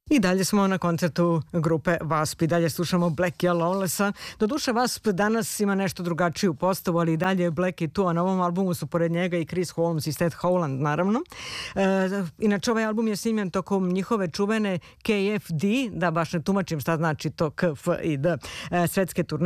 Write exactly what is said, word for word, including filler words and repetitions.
I dalje smo na koncertu grupe Wasp i dalje slušamo Blackie Lawlessa. Doduše Wasp danas ima nešto drugačiju postavu, ali i dalje je Blackie tu, a na ovom albumu su pored njega i Chris Holmes i Seth Howland, naravno. E, inače, ovaj album je snimljen tokom njihove čuvene K F D, da baš ne tumačim šta znači to K, F i D, e, svetske turneje